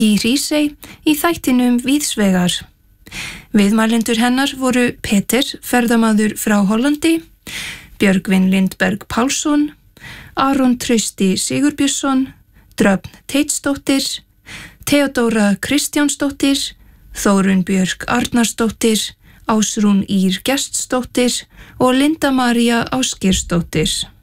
í Hrísey í þættinum Víðsvegar. Viðmælendur hennar voru Peter, ferðamaður frá Hollandi, Björgvin Lindberg Pálsson, Aron Trausti Sigurbjörnsson, Dröfn Teitsdóttir, Theodóra Kristjánsdóttir, Þórunn Björk Arnarsdóttir, Ásrún Ýr Gestsdóttir og Linda María Ásgeirsdóttir.